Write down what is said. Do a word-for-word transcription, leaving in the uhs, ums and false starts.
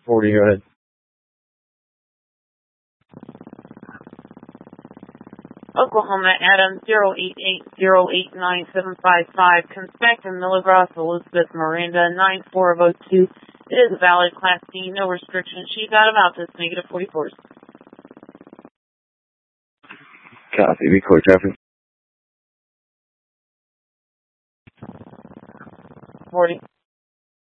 forty, go ahead. Oklahoma, Adam, zero eight eight zero eight nine seven five five. Conspect in Milligros, Elizabeth, Miranda, nine four oh two. It is a valid Class D, no restrictions. She's out of Altus, negative forty-fours. Copy, record traffic. forty.